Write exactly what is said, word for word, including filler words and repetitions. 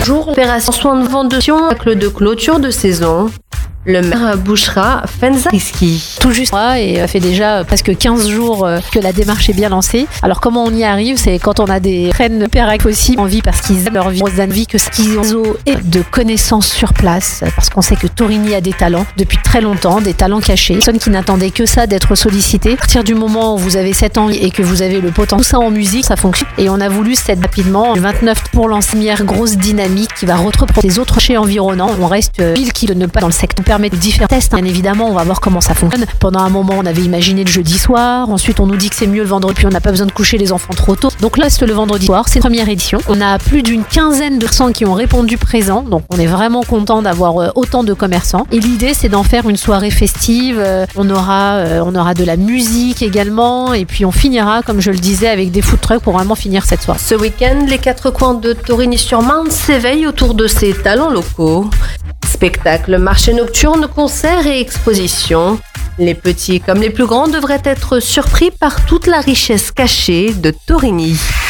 jour, opération soins de ventilation, spectacle de clôture de saison. Le maire Bouchra Fenzariski. Tout juste, et ça fait déjà presque quinze jours que la démarche est bien lancée. Alors comment on y arrive? C'est quand on a des prennent hyper aussi envie parce qu'ils aiment leur vie, vie que ce qu'ils ont et de connaissances sur place. Parce qu'on sait que Torigny a des talents depuis très longtemps, des talents cachés. Personne qui n'attendait que ça d'être sollicité. À partir du moment où vous avez sept ans et que vous avez le potentiel, tout ça en musique, ça fonctionne. Et on a voulu cette rapidement, le vingt-neuf pour lancer une première grosse dynamique qui va reprendre les autres chez environnants. On reste ville qui ne pas dans le secteur. Permet de différents tests. Bien évidemment, on va voir comment ça fonctionne. Pendant un moment, on avait imaginé le jeudi soir. Ensuite, on nous dit que c'est mieux le vendredi, puis on n'a pas besoin de coucher les enfants trop tôt. Donc là, c'est le vendredi soir. C'est la première édition. On a plus d'une quinzaine de personnes qui ont répondu présent. Donc, on est vraiment content d'avoir autant de commerçants. Et l'idée, c'est d'en faire une soirée festive. On aura, on aura de la musique également. Et puis, on finira, comme je le disais, avec des food trucks pour vraiment finir cette soirée. Ce week-end, les quatre coins de Torigny-sur-Marne s'éveillent autour de ces talents locaux. Spectacles, marchés nocturnes, concerts et expositions. Les petits comme les plus grands devraient être surpris par toute la richesse cachée de Torigny.